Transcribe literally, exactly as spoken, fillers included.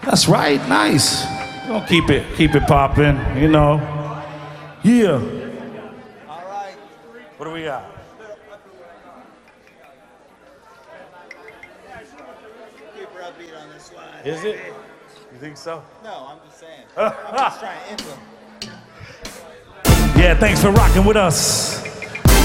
That's right, nice. We're gonna keep it, keep it popping, you know. Yeah. All right. What do we got? Keep her upbeat on this one. Is it? You think so? No, I'm just saying. I'm just trying to influence. Yeah, thanks for rocking with us.